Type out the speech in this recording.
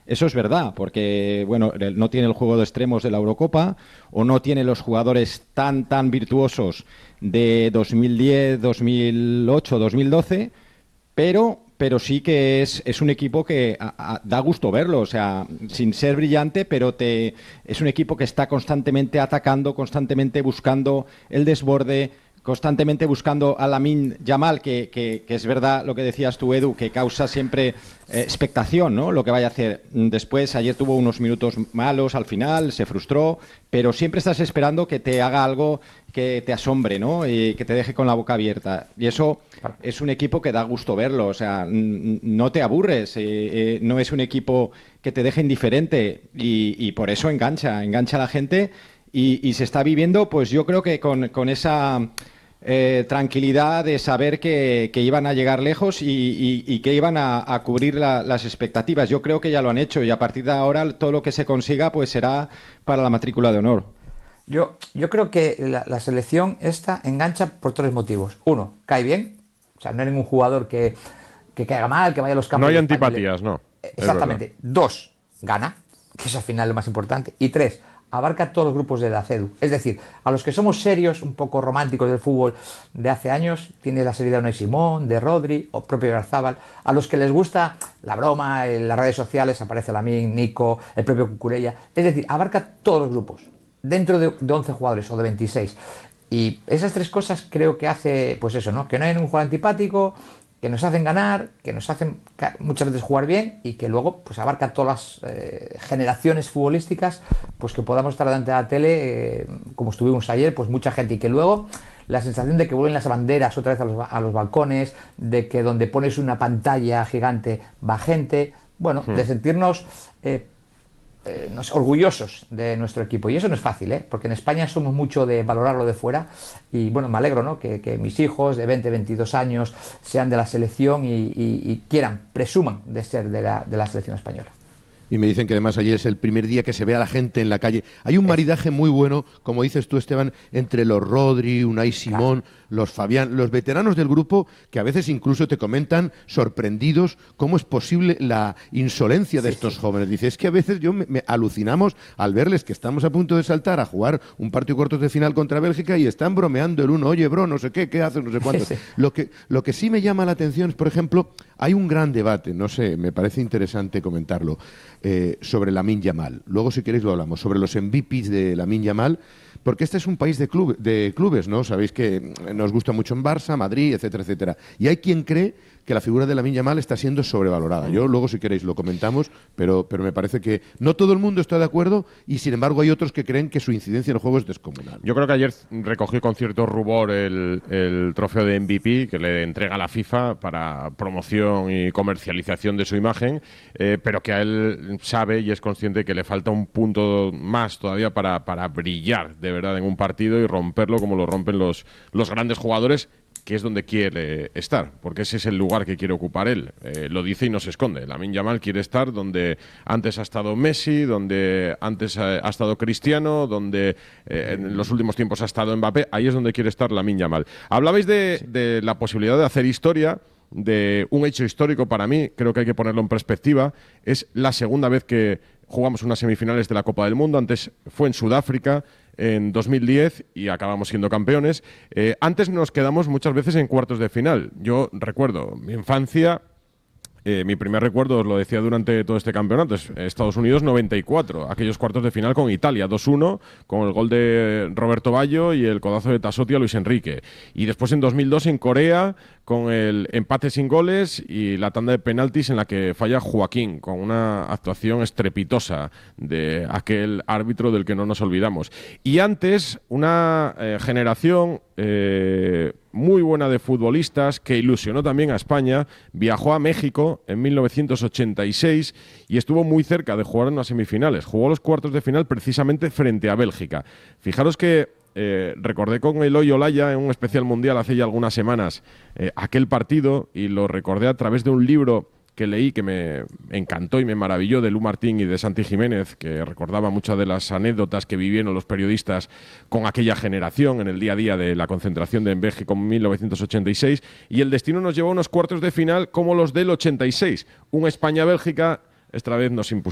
Eso es verdad, porque bueno, no tiene el juego de extremos de la Eurocopa o no tiene los jugadores tan virtuosos de 2010, 2008, 2012, pero sí que es un equipo que da gusto verlo, o sea, sin ser brillante, pero es un equipo que está constantemente atacando, constantemente buscando el desborde, constantemente buscando a Lamine Yamal, que es verdad lo que decías tú, Edu, que causa siempre expectación, ¿no? Lo que vaya a hacer. Después, ayer tuvo unos minutos malos al final, se frustró, pero siempre estás esperando que te haga algo que te asombre, ¿no? Y que te deje con la boca abierta. Y eso es un equipo que da gusto verlo, o sea, no te aburres, no es un equipo que te deje indiferente y por eso engancha a la gente y se está viviendo, pues yo creo que con esa tranquilidad de saber que iban a llegar lejos y que iban a cubrir las expectativas. Yo creo que ya lo han hecho y a partir de ahora todo lo que se consiga pues será para la matrícula de honor. Yo creo que la selección esta engancha por tres motivos. Uno, cae bien. O sea, no hay ningún jugador que caiga mal, que vaya a los No campos hay de España. antipatías, no. Es verdad. Exactamente. Dos, gana, que es al final lo más importante. Y tres, abarca todos los grupos de la CEDU. Es decir, a los que somos serios, un poco románticos del fútbol de hace años, tiene la serie de Unai Simón, de Rodri o propio Garzábal. A los que les gusta la broma, en las redes sociales aparece Lamine, Nico, el propio Cucurella. Es decir, abarca todos los grupos, dentro de 11 jugadores o de 26. Y esas tres cosas creo que hace, pues eso, ¿no? Que no hay un jugador antipático, que nos hacen ganar, que nos hacen muchas veces jugar bien y que luego pues abarca todas las generaciones futbolísticas, pues que podamos estar delante de la tele, como estuvimos ayer, pues mucha gente y que luego la sensación de que vuelven las banderas otra vez a los balcones, de que donde pones una pantalla gigante va gente, bueno, de sentirnos orgullosos de nuestro equipo. Y eso no es fácil, ¿eh? Porque en España somos mucho de valorarlo de fuera. Y bueno, me alegro, ¿no? Que mis hijos de 20, 22 años sean de la selección y quieran, presuman de ser de la selección española. Y me dicen que además ayer es el primer día que se ve a la gente en la calle. Hay un maridaje muy bueno, como dices tú, Esteban, entre los Rodri, Unai Simón, claro, los Fabián, los veteranos del grupo, que a veces incluso te comentan, sorprendidos, cómo es posible la insolencia de estos jóvenes. Dice, es que a veces me alucinamos al verles que estamos a punto de saltar a jugar un partido cuartos de final contra Bélgica y están bromeando el uno, oye, bro, no sé qué haces, no sé cuánto. Lo que sí me llama la atención es, por ejemplo, hay un gran debate, no sé, me parece interesante comentarlo, sobre Lamine Yamal. Luego, si queréis, lo hablamos. Sobre los MVPs de Lamine Yamal, porque este es un país de clubes, ¿no? Sabéis que nos gusta mucho en Barça, Madrid, etcétera, etcétera. Y hay quien cree que la figura de Lamine Yamal está siendo sobrevalorada. Yo luego, si queréis, lo comentamos, pero me parece que no todo el mundo está de acuerdo y, sin embargo, hay otros que creen que su incidencia en el juego es descomunal. Yo creo que ayer recogió con cierto rubor el trofeo de MVP que le entrega la FIFA para promoción y comercialización de su imagen, pero que a él sabe y es consciente que le falta un punto más todavía para brillar de verdad en un partido y romperlo como lo rompen los grandes jugadores, que es donde quiere estar, porque ese es el lugar que quiere ocupar él. Lo dice y no se esconde. Lamine Yamal quiere estar donde antes ha estado Messi, donde antes ha estado Cristiano, donde en los últimos tiempos ha estado Mbappé. Ahí es donde quiere estar Lamine Yamal. Hablabais de la posibilidad de hacer historia, de un hecho histórico para mí, creo que hay que ponerlo en perspectiva. Es la segunda vez que jugamos unas semifinales de la Copa del Mundo. Antes fue en Sudáfrica, en 2010, y acabamos siendo campeones. Antes nos quedamos muchas veces en cuartos de final. Yo recuerdo mi infancia, mi primer recuerdo, os lo decía durante todo este campeonato, es Estados Unidos 94, aquellos cuartos de final con Italia, 2-1, con el gol de Roberto Baggio y el codazo de Tassotti a Luis Enrique. Y después en 2002 en Corea, con el empate sin goles y la tanda de penaltis en la que falla Joaquín, con una actuación estrepitosa de aquel árbitro del que no nos olvidamos. Y antes, una generación muy buena de futbolistas que ilusionó también a España, viajó a México en 1986 y estuvo muy cerca de jugar en las semifinales. Jugó los cuartos de final precisamente frente a Bélgica. Fijaros que recordé con Eloy Olaya en un especial mundial hace ya algunas semanas aquel partido, y lo recordé a través de un libro que leí que me encantó y me maravilló, de Lu Martín y de Santi Jiménez, que recordaba muchas de las anécdotas que vivieron los periodistas con aquella generación en el día a día de la concentración de México en 1986, y el destino nos llevó a unos cuartos de final como los del 86, un España-Bélgica. Esta vez nos impusieron